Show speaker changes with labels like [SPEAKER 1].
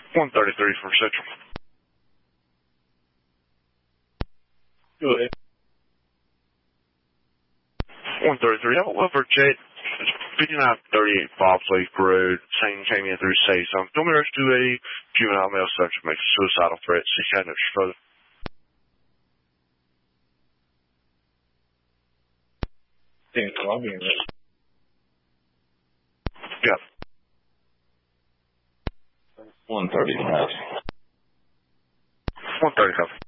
[SPEAKER 1] 133 from Central.
[SPEAKER 2] Go ahead.
[SPEAKER 1] 133. Over Jet. 5938 Bob's Lake Road. Same came in through say something. Don't rush 280. Juvenile male subject makes a suicidal threat. 600 further.
[SPEAKER 2] Damn, Colombian.
[SPEAKER 1] Yeah.
[SPEAKER 2] 130 house.
[SPEAKER 1] 130 copy.